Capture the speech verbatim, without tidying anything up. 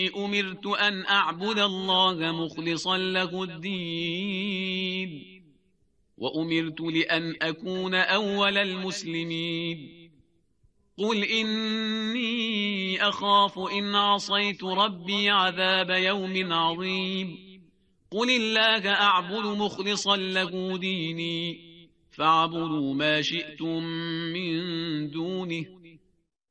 أمرت أن أعبد الله مخلصا له الدين وأمرت لأن أكون أول المسلمين قل إني أخاف إن عصيت ربي عذاب يوم عظيم قل الله أعبد مخلصا له ديني فاعبدوا ما شئتم من دونه